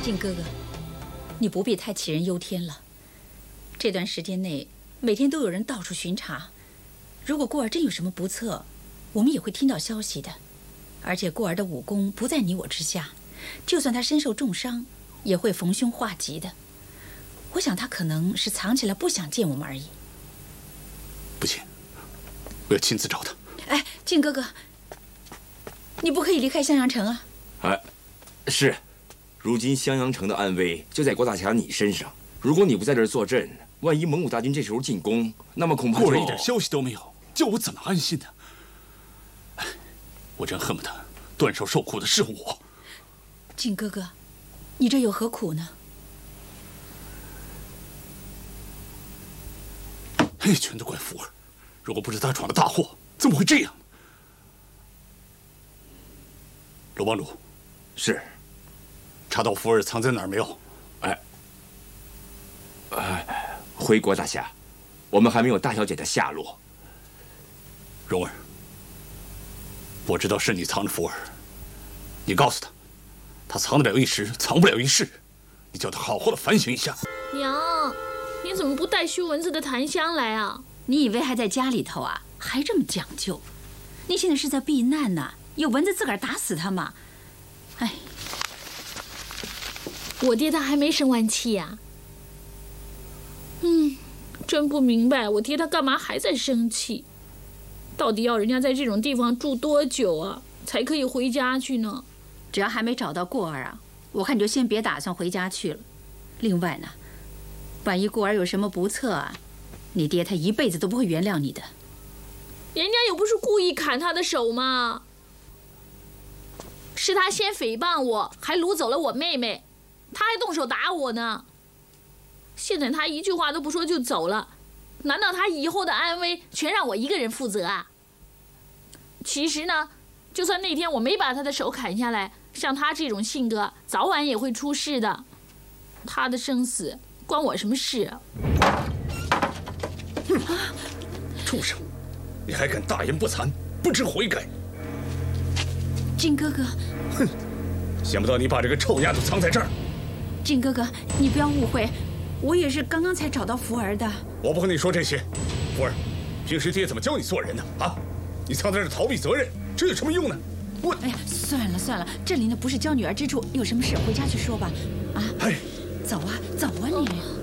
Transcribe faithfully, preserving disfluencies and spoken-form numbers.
靖哥哥，你不必太杞人忧天了。这段时间内，每天都有人到处巡查，如果顾儿真有什么不测，我们也会听到消息的。而且顾儿的武功不在你我之下，就算他身受重伤，也会逢凶化吉的。我想他可能是藏起来不想见我们而已。 不行，我要亲自找他。 哎，靖哥哥，你不可以离开襄阳城啊！ 哎，是。如今襄阳城的安危就在郭大侠你身上。如果你不在这儿坐镇，万一蒙古大军这时候进攻，那么恐怕…… 顾儿一点消息都没有，叫我怎么安心呢？哎，我真恨不得断手受苦的是我。 靖哥哥，你这有何苦呢？ 哎，全都怪福儿，如果不是他闯了大祸，怎么会这样？罗帮主， 是。 查到福儿藏在哪儿没有？ 哎，哎，回国大侠，我们还没有大小姐的下落。 蓉儿，我知道是你藏着福儿，你告诉他，他藏得了一时，藏不了一世，你叫他好好的反省一下。 娘，你怎么不带驱蚊子的檀香来啊？ 你以为还在家里头啊？还这么讲究？你现在是在避难呢，有蚊子自个儿打死它嘛。哎。 我爹他还没生完气呀、啊，嗯，真不明白我爹他干嘛还在生气，到底要人家在这种地方住多久啊，才可以回家去呢？ 只要还没找到顾儿啊，我看你就先别打算回家去了。另外呢，万一顾儿有什么不测啊，你爹他一辈子都不会原谅你的。 人家又不是故意砍他的手嘛，是他先诽谤我，还掳走了我妹妹。他还动手打我呢，现在他一句话都不说就走了，难道他以后的安危全让我一个人负责啊？其实呢，就算那天我没把他的手砍下来，像他这种性格，早晚也会出事的。他的生死关我什么事啊？ 哼！畜生，你还敢大言不惭，不知悔改！ 靖哥哥， 哼！想不到你把这个臭丫头藏在这儿。 靖哥哥，你不要误会，我也是刚刚才找到福儿的。 我不和你说这些，福儿，平时爹怎么教你做人的啊？你藏在这儿逃避责任，这有什么用呢？我…… 哎呀，算了算了，这里呢不是教女儿之处，有什么事回家去说吧。啊， 哎， 走啊走啊你。